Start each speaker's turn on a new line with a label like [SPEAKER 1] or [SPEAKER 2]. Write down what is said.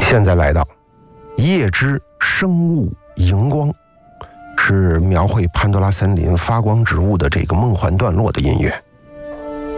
[SPEAKER 1] 现在来到夜之生物荧光，是描绘潘多拉森林发光植物的这个梦幻段落的音乐。